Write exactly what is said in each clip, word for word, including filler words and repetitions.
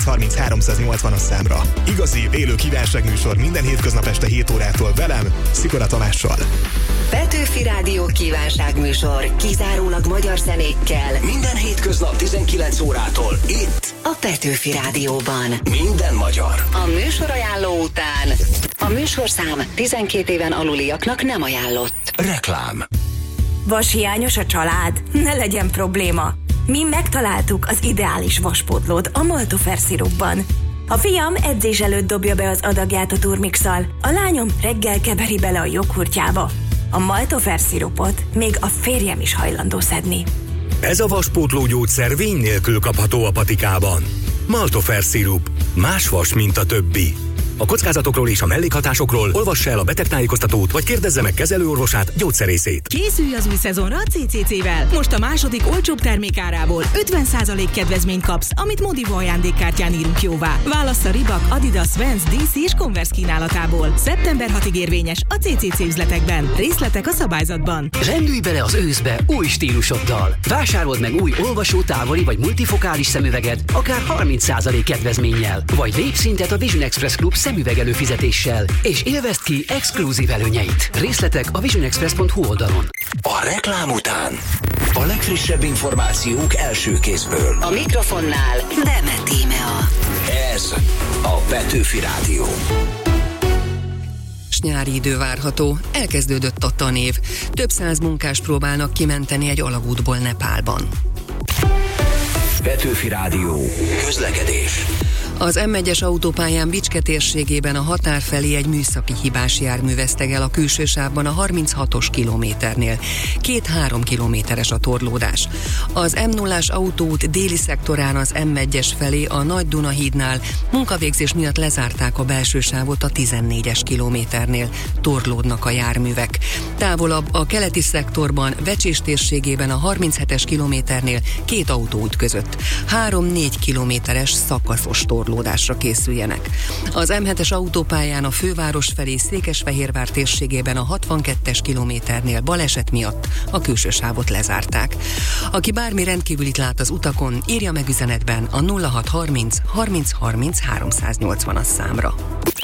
harmincháromszáznyolcvan számra. Igazi, élő kívánságműsor minden hétköznap este hét órától velem, Szikora Tamással. Petőfi Rádió kívánságműsor kizárólag magyar zenékkel. Minden hétköznap tizenkilenc órától itt a Petőfi Rádióban. Minden magyar. A műsorajánló után a műsorszám tizenkét éven aluliaknak nem ajánlott. Reklám. Vashiányos a család? Ne legyen probléma. Mi megtaláltuk az ideális vaspótlót a Maltofer szirupban. A fiam edzés előtt dobja be az adagját a turmixal, a lányom reggel keveri bele a joghurtjába. A Maltofer szirupot még a férjem is hajlandó szedni. Ez a vaspótló gyógyszer vény nélkül kapható a patikában. Maltofer szirup. Más vas, mint a többi. A kockázatokról és a mellékhatásokról olvassa el a betegtájékoztatót, vagy kérdezze meg kezelőorvosát, gyógyszerészét. Készülj az új szezonra a cé cé cé-vel. Most a második olcsóbb termékárából ötven százalék kedvezményt kapsz, amit Modivo ajándékkártyán írunk jóvá. Válassz a Reebok, Adidas, Vans, dé cé és Converse kínálatából. szeptember hatodikáig érvényes a cé cé cé üzletekben. Részletek a szabályzatban. Rendülj bele az őszbe új stílusoddal. Vásárold meg új olvasó, távoli vagy multifokális szemüveget, akár harminc százalék kedvezménnyel. Vagy lépj szintet a Vision Express Club szemüvegelő fizetéssel, és élvezd ki exkluzív előnyeit. Részletek a vision express pont hu oldalon. A reklám után a legfrissebb információk első kézből. A mikrofonnál Demet Tímea. Ez a Petőfi Rádió. Nyári idő várható, elkezdődött a tanév. Több száz munkás próbálnak kimenteni egy alagútból Nepálban. Petőfi Rádió. Közlekedés. Az em egyes autópályán Bicske térségében a határ felé egy műszaki hibás jármű vesztegel a külső sávban a harminchatos kilométernél. Két-három kilométeres a torlódás. Az em nullás autóút déli szektorán az em egyes felé a Nagy Duna hídnál munkavégzés miatt lezárták a belső sávot a tizennégyes kilométernél. Torlódnak a járművek. Távolabb a keleti szektorban Vecsés térségében a harminchetes kilométernél két autó ütközött. Három-négy kilométeres szakaszos torlódás. Lódásra készüljenek. Az em hetes autópályán a főváros felé Székesfehérvár térségében a hatvankettes kilométernél baleset miatt a külső sávot lezárták. Aki bármi rendkívülit lát az utakon, írja meg üzenetben a nulla hat harminc harminc harminc háromszáznyolcvan számra.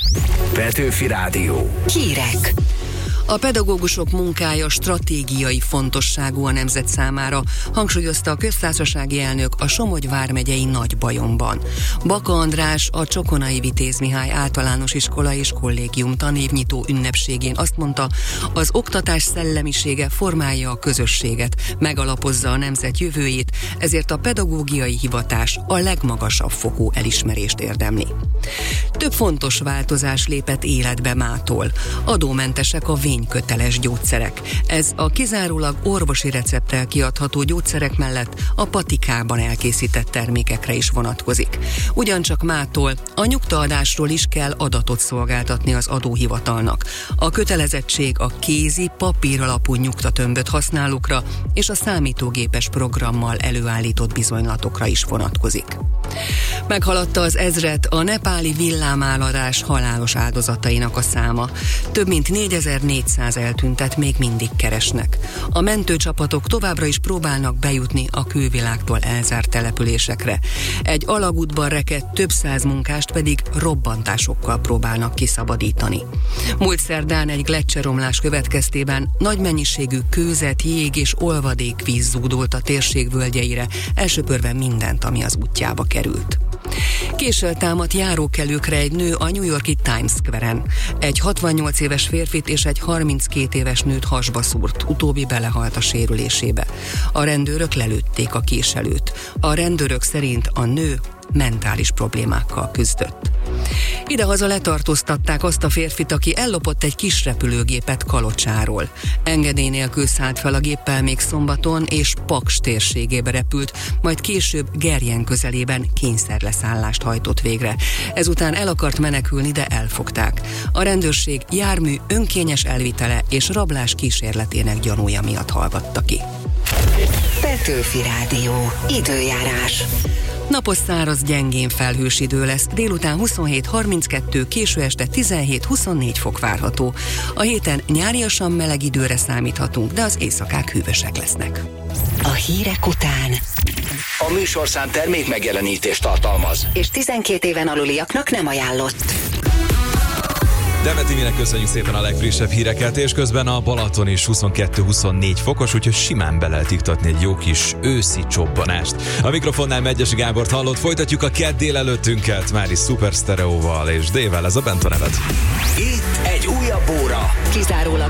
Petőfi Rádió. Hírek. A pedagógusok munkája stratégiai fontosságú a nemzet számára, hangsúlyozta a köztársasági elnök a Somogy vármegyei Nagybajomban. Baka András a Csokonai Vitéz Mihály általános iskola és kollégium tanévnyitó ünnepségén azt mondta, az oktatás szellemisége formálja a közösséget, megalapozza a nemzet jövőjét, ezért a pedagógiai hivatás a legmagasabb fokú elismerést érdemli. Több fontos változás lépett életbe mától. Adómentesek a vényköteles gyógyszerek. Ez a kizárólag orvosi recepttel kiadható gyógyszerek mellett a patikában elkészített termékekre is vonatkozik. Ugyancsak mától a nyugtaadásról is kell adatot szolgáltatni az adóhivatalnak. A kötelezettség a kézi, papíralapú nyugtatömböt használókra és a számítógépes programmal előállított bizonylatokra is vonatkozik. Meghaladta az ezret a nepáli villámáradás halálos áldozatainak a száma. Több mint négyezer-négyszáz eltüntet még mindig keresnek. A mentőcsapatok továbbra is próbálnak bejutni a külvilágtól elzárt településekre. Egy alagútban rekedt több száz munkást pedig robbantásokkal próbálnak kiszabadítani. Múlt szerdán egy gleccseromlás következtében nagy mennyiségű kőzet, jég és olvadékvíz zúdult a térség völgyeire, elsöpörve mindent, ami az útjába került. Késsel támadt járókelőkre egy nő a New York-i Times Square-en. Egy hatvannyolc éves férfit és egy harminckét éves nőt hasba szúrt, utóbbi belehalt a sérülésébe. A rendőrök lelőtték a késelőt. A rendőrök szerint a nő mentális problémákkal küzdött. Idehaza letartóztatták azt a férfit, aki ellopott egy kis repülőgépet Kalocsáról. Engedély nélkül szállt fel a géppel még szombaton, és Paks térségébe repült, majd később Gerjen közelében kényszerleszállást hajtott végre. Ezután el akart menekülni, de elfogták. A rendőrség jármű önkényes elvitele és rablás kísérletének gyanúja miatt hallgatta ki. Petőfi Rádió. Időjárás. Napos száraz, gyengén felhős idő lesz, délután huszonhét harminckettő, késő este tizenhét huszonnégy fok várható. A héten nyáriasan meleg időre számíthatunk, de az éjszakák hűvösek lesznek. A hírek után A műsorszám termék megjelenítést tartalmaz. És tizenkét éven aluliaknak nem ajánlott. Demet Timinek köszönjük szépen a legfrissebb híreket, és közben a Balaton is huszonkettő-huszonnégy fokos, úgyhogy simán be lehet iktatni egy jó kis őszi csobbanást. A mikrofonnál Megyesi Gábort hallott, folytatjuk a kedd délelőttünket, már is Super Stereóval és D-vel, ez a Bento neved. Itt egy újabb óra. Kizárólag